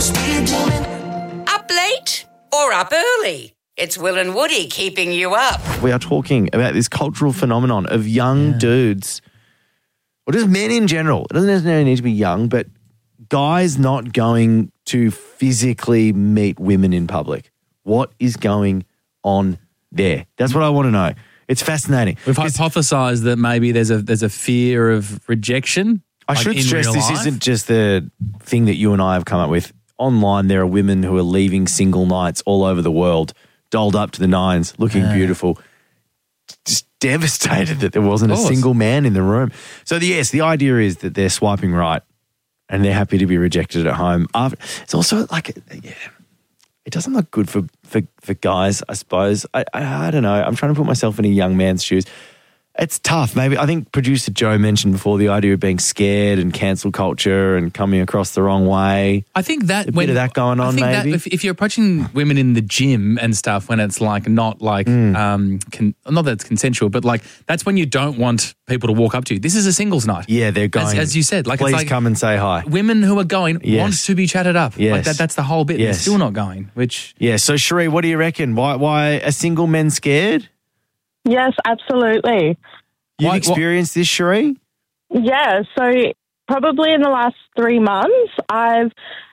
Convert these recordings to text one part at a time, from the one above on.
must be dreaming. Up late or up early? It's Will and Woody keeping you up. We are talking about this cultural phenomenon of young dudes, or just men in general. It doesn't necessarily need to be young, but guys not going to physically meet women in public. What is going on there? That's what I want to know. It's fascinating. We've hypothesised that maybe there's a fear of rejection. I should stress this isn't just the thing that you and I have come up with. Online, there are women who are leaving single nights all over the world, dolled up to the nines, looking beautiful, just devastated that there wasn't a single man in the room. So, yes, the idea is that they're swiping right and they're happy to be rejected at home. It's also like, it doesn't look good for guys, I suppose. I don't know. I'm trying to put myself in a young man's shoes. It's tough. Maybe I think producer Joe mentioned before the idea of being scared and cancel culture and coming across the wrong way. I think that a bit of that going on. I think maybe that if you're approaching women in the gym and stuff when it's like not like not that it's consensual, but like that's when you don't want people to walk up to you. This is a singles night. Yeah, they're going. As you said, like please it's like come and say hi. Women who are going want to be chatted up. Yes. Like that's the whole bit. They're still not going. Which So Cherie, what do you reckon? Why are single men scared? Yes, absolutely. You've experienced this, Cherie? Yeah, so probably in the last 3 months, I've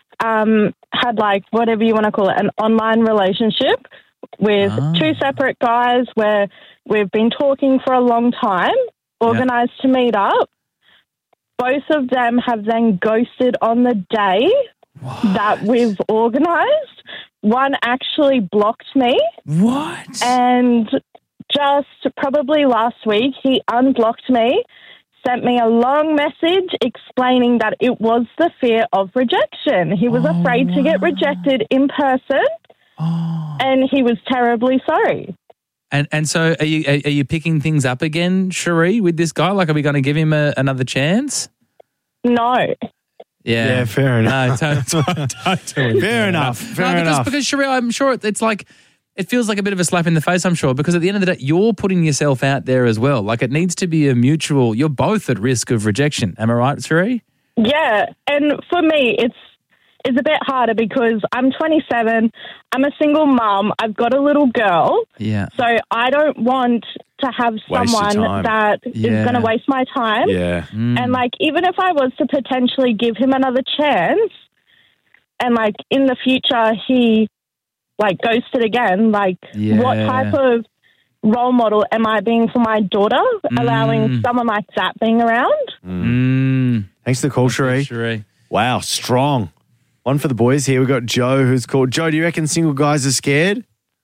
had like whatever you want to call it, an online relationship with 2 separate guys where we've been talking for a long time, organised to meet up. Both of them have then ghosted on the day that we've organised. One actually blocked me. What? And just probably last week, he unblocked me, sent me a long message explaining that it was the fear of rejection. He was afraid to get rejected in person, and he was terribly sorry. And so are you picking things up again, Cherie, with this guy? Like, are we going to give him another chance? No. Yeah, fair enough. No, totally. Fair enough. Because Cherie, I'm sure it's like, it feels like a bit of a slap in the face, I'm sure, because at the end of the day, you're putting yourself out there as well. Like, it needs to be a mutual, you're both at risk of rejection. Am I right, Cherie? Yeah, and for me, it's a bit harder because I'm 27, I'm a single mum, I've got a little girl. Yeah. So I don't want to have someone that is going to waste my time. Yeah. And, like, even if I was to potentially give him another chance and, like, in the future he like ghosted again, like what type of role model am I being for my daughter, allowing someone like that being around? Thanks for the call, Cherie. Wow, strong. One for the boys here. We've got Joe who's called. Joe, do you reckon single guys are scared?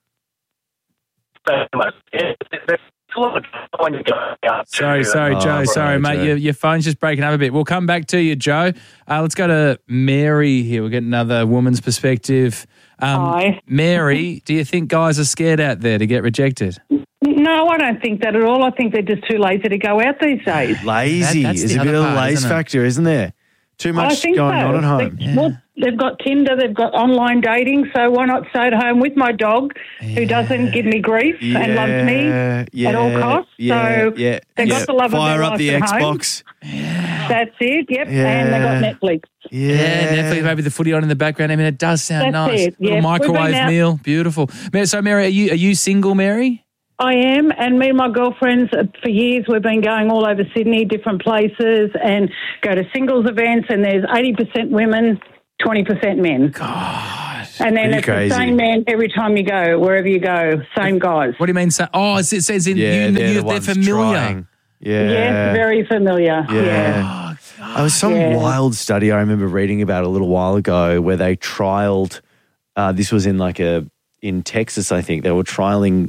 Sorry, Joe. Sorry, mate. Joe. Your phone's just breaking up a bit. We'll come back to you, Joe. Let's go to Mary here. We'll get another woman's perspective. Hi. Mary, do you think guys are scared out there to get rejected? No, I don't think that at all. I think they're just too lazy to go out these days. Lazy. That's There's the a bit other of a part, laze isn't it? factor, isn't there? Too much I think going so. on at home. Well, they've got Tinder, they've got online dating, so why not stay at home with my dog who doesn't give me grief and loves me at all costs? So they've got the love Fire of up their the life at home. Xbox. That's it, yep. And they got Netflix. Yeah, Netflix, maybe the footy on in the background. I mean, it does sound That's nice. it, yeah. Little microwave meal, beautiful. So, Mary, are you single, Mary? I am, and me and my girlfriends, for years we've been going all over Sydney, different places, and go to singles events, and there's 80% women, 20% men. God. And then it's crazy. the same man every time you go, wherever you go, same guys. What do you mean? It says in they're they're familiar. trying. Yeah. Yes, very familiar. Yeah. There was some wild study I remember reading about a little while ago where they trialed, this was in Texas, I think. They were trialing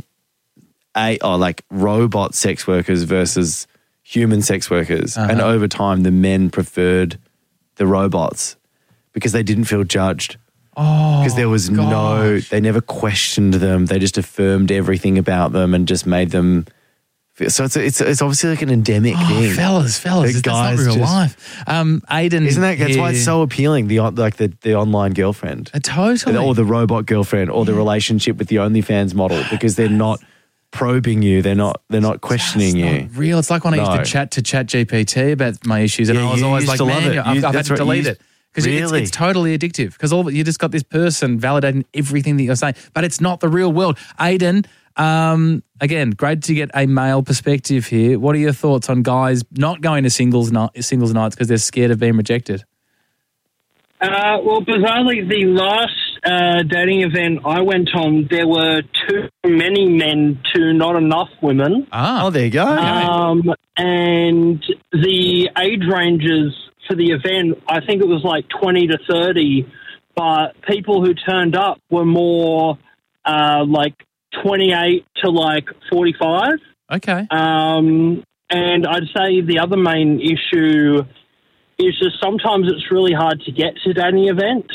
robot sex workers versus human sex workers. And over time, the men preferred the robots because they didn't feel judged. Because there was they never questioned them. They just affirmed everything about them and just made them feel. So it's obviously like an endemic thing. Fellas, that's not real life. Aiden, isn't that? That's why it's so appealing. The online girlfriend, totally, or the robot girlfriend, or the relationship with the OnlyFans model, because they're not probing you. They're not questioning you. Not real. It's like when I used to chat to ChatGPT about my issues, and I was always like, man, I've had to delete it. Because Really? it's totally addictive because you just got this person validating everything that you're saying, but it's not the real world. Aidan, again, great to get a male perspective here. What are your thoughts on guys not going to singles nights because they're scared of being rejected? Well, bizarrely, the last dating event I went on, there were too many men to not enough women. Oh, there you go. And the age ranges for the event, I think it was like 20 to 30, but people who turned up were more like 28 to like 45. Okay. And I'd say the other main issue is just sometimes it's really hard to get to dating events.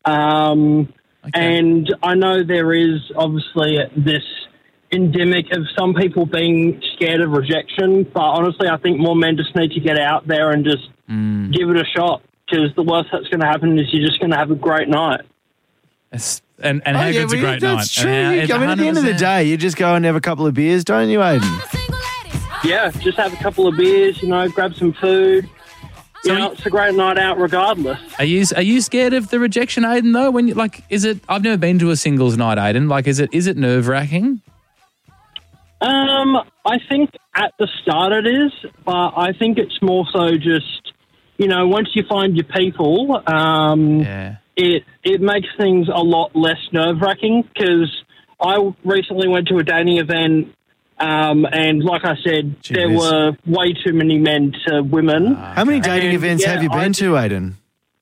And I know there is obviously this endemic of some people being scared of rejection, but honestly, I think more men just need to get out there and just give it a shot, because the worst that's going to happen is you're just going to have a great night. And how good's a great night? That's true. At the end of the day, you just go and have a couple of beers, don't you, Aidan? Yeah, just have a couple of beers, grab some food. It's a great night out regardless. Are you scared of the rejection, Aidan, though? When is it? I've never been to a singles night, Aidan. Is it nerve-wracking? I think at the start it is, but I think it's more so just, once you find your people, it makes things a lot less nerve-wracking, because I recently went to a dating event, and like I said, there were way too many men to women. How many dating events have you been to, Aidan?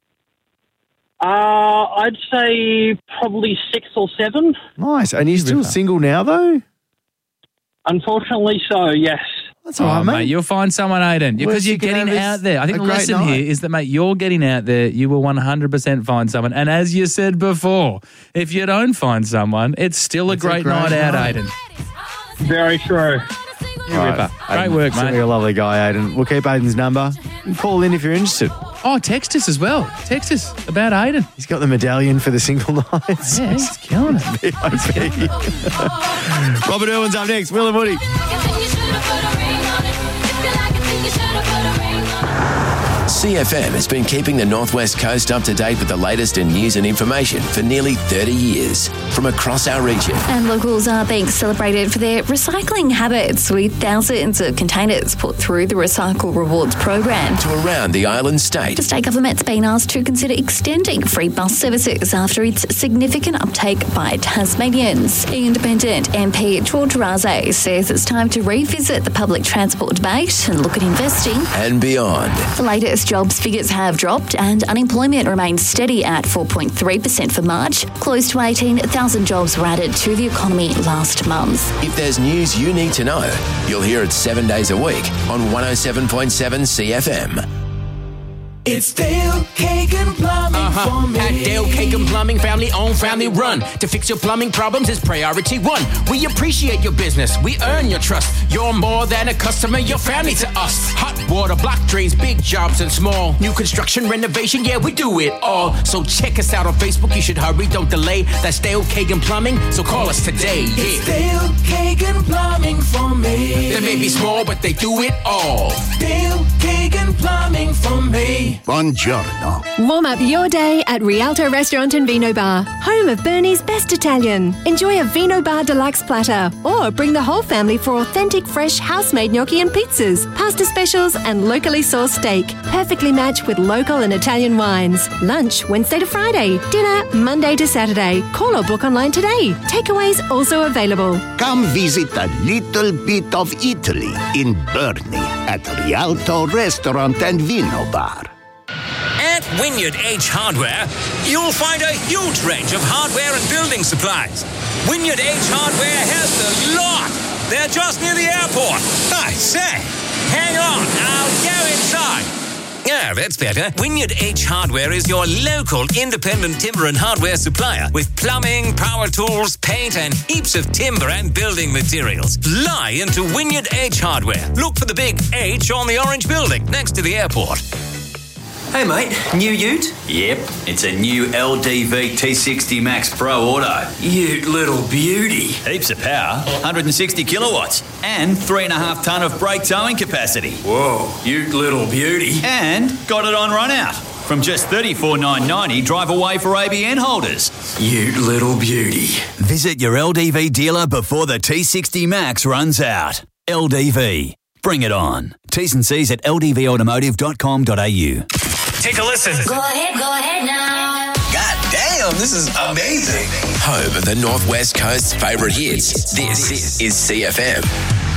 I'd say probably 6 or 7. Nice. And are you still single now, though? Unfortunately so, yes. That's all right, mate. You'll find someone, Aidan, because you're getting out there. I think the lesson here is that, mate, you're getting out there. You will 100% find someone. And as you said before, if you don't find someone, it's still a great night out, Aidan. Very true. Ripper. Great work, mate. You're a lovely guy, Aidan. We'll keep Aidan's number. You can call in if you're interested. Oh, text us as well. Text us about Aidan. He's got the medallion for the single nights. Yeah, he's killing it. VIP. Robert Irwin's up next. Will and Woody. CFM has been keeping the Northwest Coast up to date with the latest in news and information for nearly 30 years from across our region. And locals are being celebrated for their recycling habits, with thousands of containers put through the Recycle Rewards program. To around the island state. The state government's been asked to consider extending free bus services after its significant uptake by Tasmanians. Independent MP George Raze says it's time to revisit the public transport debate and look at investing and beyond. The latest jobs figures have dropped and unemployment remains steady at 4.3% for March. Close to 18,000 jobs were added to the economy last month. If there's news you need to know, you'll hear it 7 days a week on 107.7 CFM. It's Dale Kagan Plumbing for me. At Dale Kagan Plumbing, family owned, family run. To fix your plumbing problems is priority one. We appreciate your business. We earn your trust. You're more than a customer. You're family to us. Hot water, block drains, big jobs and small. New construction, renovation, yeah, we do it all. So check us out on Facebook. You should hurry, don't delay. That's Dale Kagan Plumbing. So call us today. Yeah. It's Dale Kagan Plumbing for me. They may be small, but they do it all. Dale Kagan Plumbing for me. Buongiorno. Warm up your day at Rialto Restaurant and Vino Bar, home of Bernie's best Italian. Enjoy a Vino Bar deluxe platter, or bring the whole family for authentic, fresh, house-made gnocchi and pizzas, pasta specials, and locally sourced steak. Perfectly matched with local and Italian wines. Lunch Wednesday to Friday. Dinner Monday to Saturday. Call or book online today. Takeaways also available. Come visit a little bit of Italy in Bernie at Rialto Restaurant and Vino Bar. At Wynyard H Hardware, you'll find a huge range of hardware and building supplies. Wynyard H Hardware has the lot. They're just near the airport. I say, hang on, I'll go inside. Yeah, that's better. Wynyard H Hardware is your local independent timber and hardware supplier with plumbing, power tools, paint, and heaps of timber and building materials. Fly into Wynyard H Hardware. Look for the big H on the orange building next to the airport. Hey mate, new ute? Yep, it's a new LDV T60 Max Pro Auto. Ute little beauty. Heaps of power, 160 kilowatts, and 3.5 tonne of brake towing capacity. Whoa, ute little beauty. And got it on run out. from just $34,990 drive away for ABN holders. You little beauty. Visit your LDV dealer before the T60 Max runs out. LDV. Bring it on. T's and C's at ldvautomotive.com.au. Take a listen. Go ahead now. God damn, this is amazing. Home of the Northwest Coast's favourite hits. This is CFM.